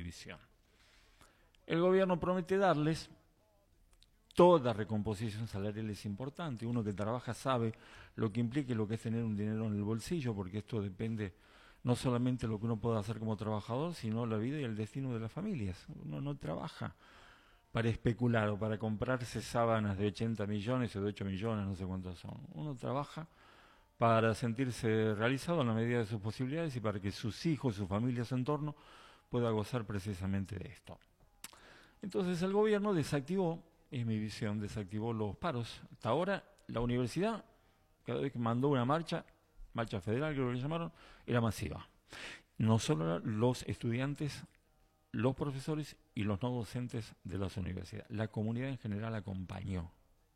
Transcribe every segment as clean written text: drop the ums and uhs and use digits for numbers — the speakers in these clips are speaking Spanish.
visión. El gobierno promete darles toda recomposición salarial es importante. Uno que trabaja sabe lo que implica y lo que es tener un dinero en el bolsillo, porque esto depende no solamente de lo que uno pueda hacer como trabajador, sino la vida y el destino de las familias. Uno no trabaja para especular o para comprarse sábanas de 80 millones o de 8 millones, no sé cuántos son. Uno trabaja para sentirse realizado en la medida de sus posibilidades y para que sus hijos, su familia, su entorno pueda gozar precisamente de esto. Entonces el gobierno desactivó, es mi visión, desactivó los paros. Hasta ahora la universidad, cada vez que mandó una marcha federal creo que le llamaron, era masiva. No solo los estudiantes, los profesores y los no docentes de las universidades. La comunidad en general acompañó.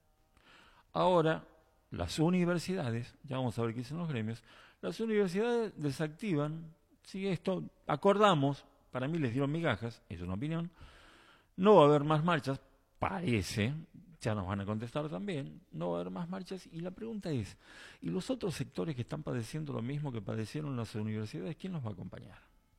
Ahora, las universidades, ya vamos a ver qué dicen los gremios, las universidades desactivan, si esto acordamos, para mí les dieron migajas, es una opinión, no va a haber más marchas, parece, ya nos van a contestar también, no va a haber más marchas, y la pregunta es, ¿y los otros sectores que están padeciendo lo mismo que padecieron las universidades, quién los va a acompañar?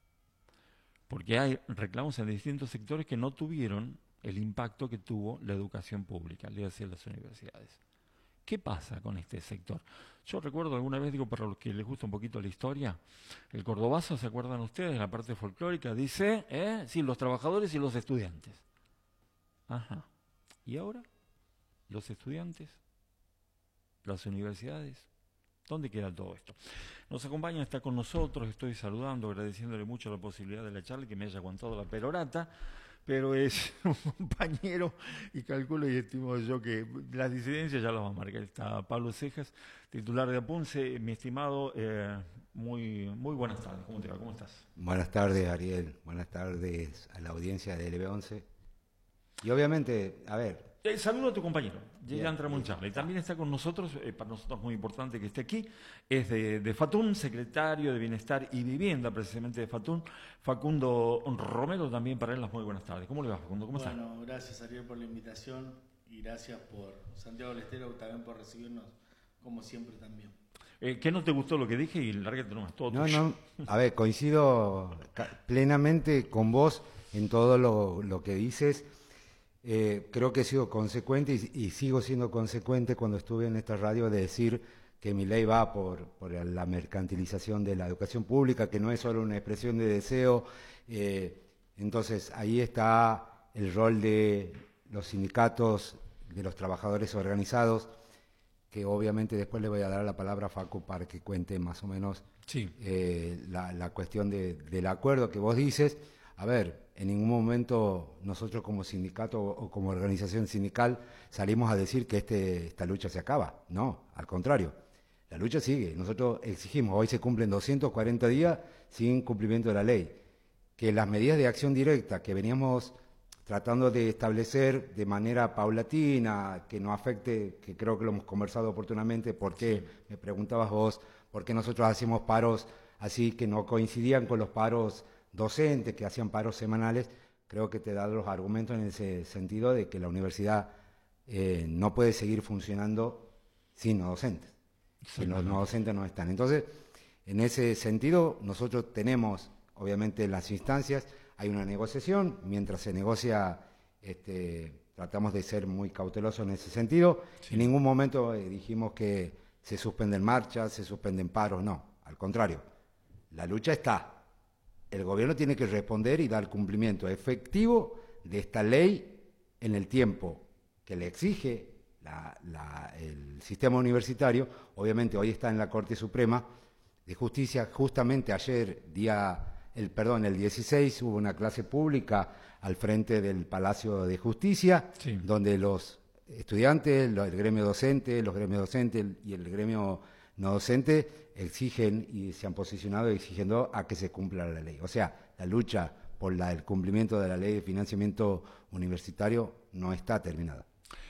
Porque hay reclamos en distintos sectores que no tuvieron el impacto que tuvo la educación pública, le decía las universidades. ¿Qué pasa con este sector? Yo recuerdo alguna vez, digo, para los que les gusta un poquito la historia, el cordobazo, ¿se acuerdan ustedes? La parte folclórica dice, sí, los trabajadores y los estudiantes. Ajá. ¿Y ahora? ¿Los estudiantes? ¿Las universidades? ¿Dónde queda todo esto? Nos acompaña, está con nosotros, estoy saludando, agradeciéndole mucho la posibilidad de la charla, que me haya aguantado la perorata, pero es un compañero y calculo y estimo yo que las disidencias ya las va a marcar. Está Pablo Cejas, titular de Apunce. Mi estimado, muy buenas tardes. ¿Cómo te va? ¿Cómo estás? Buenas tardes, Ariel. Buenas tardes a la audiencia de LB11. Y obviamente, a ver. Saludo a tu compañero, ya entramos en bien. charla. Y también está con nosotros, para nosotros es muy importante que esté aquí, es de FATUN, secretario de Bienestar y Vivienda, precisamente de FATUN, Facundo Romero, también para él las muy buenas tardes. ¿Cómo le va, Facundo? ¿Cómo está? Bueno, gracias Ariel por la invitación y gracias por Santiago del Estero también por recibirnos, como siempre también. ¿Qué no te gustó lo que dije? Y lárgate nomás, todo tuyo. No, a ver, coincido plenamente con vos en todo lo que dices. Creo que he sido consecuente y sigo siendo consecuente cuando estuve en esta radio de decir que mi ley va por la mercantilización de la educación pública, que no es solo una expresión de deseo. Entonces ahí está el rol de los sindicatos, de los trabajadores organizados, que obviamente después le voy a dar la palabra a Facu para que cuente más o menos sí. la cuestión del acuerdo que vos dices. A ver, en ningún momento nosotros como sindicato o como organización sindical salimos a decir que esta lucha se acaba. No, al contrario, la lucha sigue. Nosotros exigimos, hoy se cumplen 240 días sin cumplimiento de la ley, que las medidas de acción directa que veníamos tratando de establecer de manera paulatina, que no afecte, que creo que lo hemos conversado oportunamente, porque me preguntabas vos, por qué nosotros hacíamos paros así que no coincidían con los paros docentes, que hacían paros semanales. Creo que te da los argumentos en ese sentido de que la universidad no puede seguir funcionando sin no docentes, si los no docentes no están. Entonces, en ese sentido, nosotros tenemos, obviamente, las instancias, hay una negociación, mientras se negocia, tratamos de ser muy cautelosos en ese sentido. Sí. En ningún momento dijimos que se suspenden marchas, se suspenden paros, no, al contrario, la lucha está. El gobierno tiene que responder y dar cumplimiento efectivo de esta ley en el tiempo que le exige el sistema universitario. Obviamente hoy está en la Corte Suprema de Justicia. Justamente ayer, el 16, hubo una clase pública al frente del Palacio de Justicia, sí, donde los estudiantes, el gremio docente, los gremios docentes y el gremio no docente exigen y se han posicionado exigiendo a que se cumpla la ley. O sea, la lucha por el cumplimiento de la ley de financiamiento universitario no está terminada.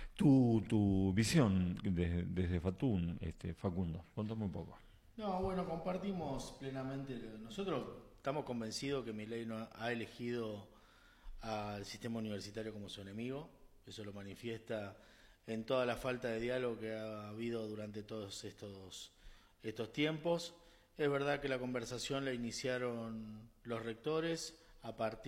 Tu visión desde FATUN, Facundo, contame un poco. No, bueno, compartimos plenamente. Nosotros estamos convencidos que Milei no ha elegido al sistema universitario como su enemigo. Eso lo manifiesta en toda la falta de diálogo que ha habido durante todos estos tiempos. Es verdad que la conversación la iniciaron los rectores a partir